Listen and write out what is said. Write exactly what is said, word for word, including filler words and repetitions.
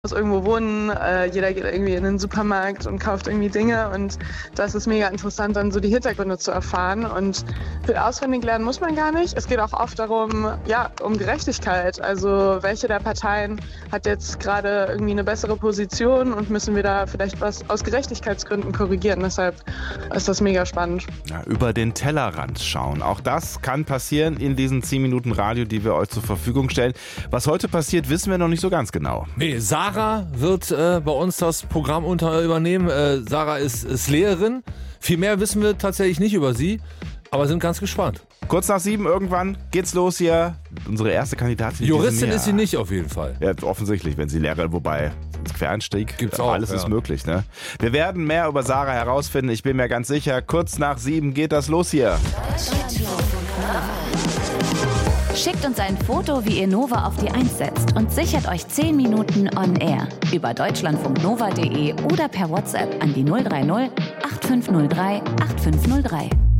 muss irgendwo wohnen, äh, jeder geht irgendwie in den Supermarkt und kauft irgendwie Dinge und das ist mega interessant, dann so die Hintergründe zu erfahren und viel auswendig lernen muss man gar nicht. Es geht auch oft darum, ja, um Gerechtigkeit, also welche der Parteien hat jetzt gerade irgendwie eine bessere Position und müssen wir da vielleicht was aus Gerechtigkeitsgründen korrigieren, deshalb ist das mega spannend. Ja, über den Tellerrand schauen, auch das kann passieren in diesen zehn Minuten Radio, die wir euch zur Verfügung stellen. Was heute passiert, wissen wir noch nicht so ganz genau. Nee, Sarah wird äh, bei uns das Programm unter übernehmen. Äh, Sarah ist, ist Lehrerin. Viel mehr wissen wir tatsächlich nicht über sie, aber sind ganz gespannt. Kurz nach sieben irgendwann geht's los hier. Unsere erste Kandidatin. Juristin ist sie nicht auf jeden Fall. Ja, offensichtlich, wenn sie Lehrerin, wobei ins Quereinstieg gibt's auch. Alles ja. ist möglich, ne? Wir werden mehr über Sarah herausfinden. Ich bin mir ganz sicher. Kurz nach sieben geht das los hier. Schickt uns ein Foto, wie ihr Nova auf die eins setzt und sichert euch zehn Minuten on air über deutschlandfunknova punkt de oder per WhatsApp an die null drei null acht fünf null drei acht fünf null drei.